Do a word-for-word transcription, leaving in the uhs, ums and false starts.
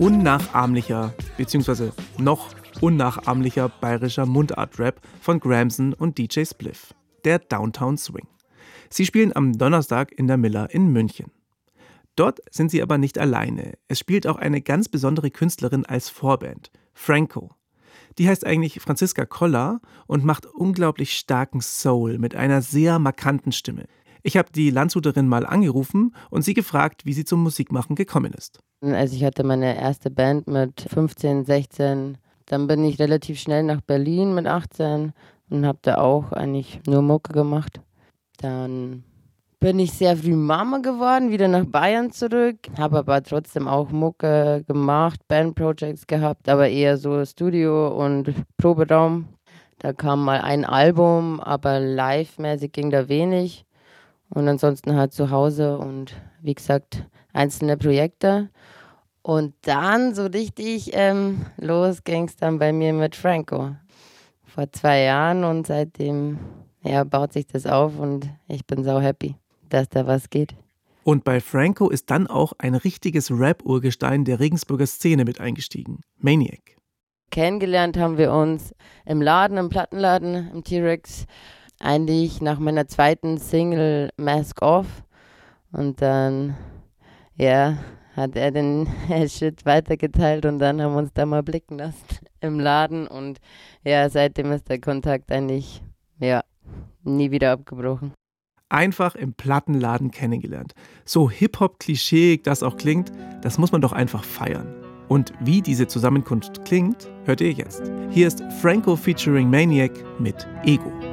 unnachahmlicher, beziehungsweise noch unnachahmlicher bayerischer Mundart-Rap von Gramson und D J Spliff, der Downtown Swing. Sie spielen am Donnerstag in der Miller in München. Dort sind sie aber nicht alleine. Es spielt auch eine ganz besondere Künstlerin als Vorband, Franco. Die heißt eigentlich Franziska Koller und macht unglaublich starken Soul mit einer sehr markanten Stimme. Ich habe die Landshuterin mal angerufen und sie gefragt, wie sie zum Musikmachen gekommen ist. Also ich hatte meine erste Band mit fünfzehn, sechzehn. Dann bin ich relativ schnell nach Berlin mit achtzehn und habe da auch eigentlich nur Mucke gemacht. Dann bin ich sehr früh Mama geworden, wieder nach Bayern zurück. Habe aber trotzdem auch Mucke gemacht, Bandprojects gehabt, aber eher so Studio und Proberaum. Da kam mal ein Album, aber live-mäßig ging da wenig. Und ansonsten halt zu Hause und wie gesagt, einzelne Projekte. Und dann so richtig ähm, los ging es dann bei mir mit Franco. Vor zwei Jahren und seitdem ja, baut sich das auf und ich bin sau happy, dass da was geht. Und bei Franco ist dann auch ein richtiges Rap-Urgestein der Regensburger Szene mit eingestiegen, Maniac. Kennengelernt haben wir uns im Laden, im Plattenladen, im T-Rex, eigentlich nach meiner zweiten Single Mask Off. Und dann, ja, hat er den Shit weitergeteilt und dann haben wir uns da mal blicken lassen im Laden. Und ja, seitdem ist der Kontakt eigentlich, ja, nie wieder abgebrochen. Einfach im Plattenladen kennengelernt. So Hip-Hop-klischeeig das auch klingt, das muss man doch einfach feiern. Und wie diese Zusammenkunft klingt, hört ihr jetzt. Hier ist Franco featuring Maniac mit Ego.